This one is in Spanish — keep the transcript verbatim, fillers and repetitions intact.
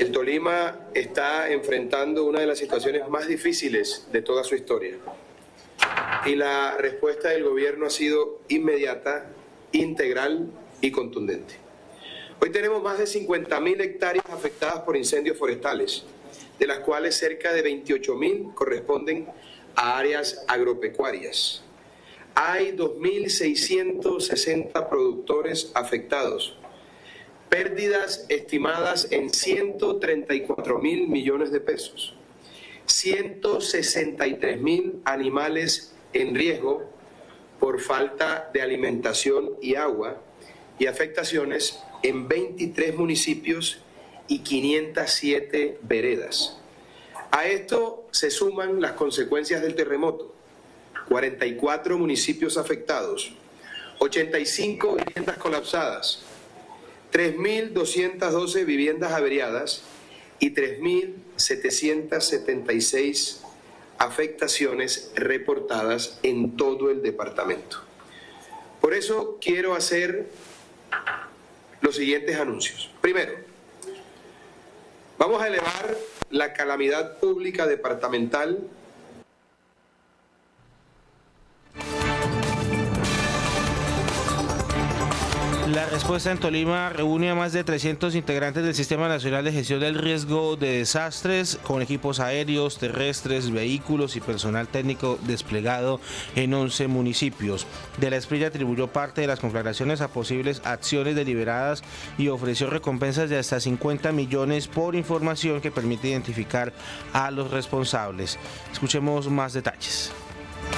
El Tolima está enfrentando una de las situaciones más difíciles de toda su historia. Y la respuesta del gobierno ha sido inmediata, integral y contundente. Hoy tenemos más de cincuenta mil hectáreas afectadas por incendios forestales, de las cuales cerca de veintiocho mil corresponden a áreas agropecuarias. Hay dos mil seiscientos sesenta productores afectados, pérdidas estimadas en ciento treinta y cuatro mil millones de pesos, ciento sesenta y tres mil animales en riesgo por falta de alimentación y agua y afectaciones en veintitrés municipios y quinientas siete veredas. A esto se suman las consecuencias del terremoto, cuarenta y cuatro municipios afectados, ochenta y cinco viviendas colapsadas, tres mil doscientas doce viviendas averiadas y tres mil setecientas setenta y seis afectaciones reportadas en todo el departamento. Por eso quiero hacer los siguientes anuncios. Primero, vamos a elevar la calamidad pública departamental. La respuesta en Tolima reúne a más de trescientos integrantes del Sistema Nacional de Gestión del Riesgo de Desastres, con equipos aéreos, terrestres, vehículos y personal técnico desplegado en once municipios. De la Esprilla atribuyó parte de las conflagraciones a posibles acciones deliberadas y ofreció recompensas de hasta cincuenta millones por información que permite identificar a los responsables. Escuchemos más detalles.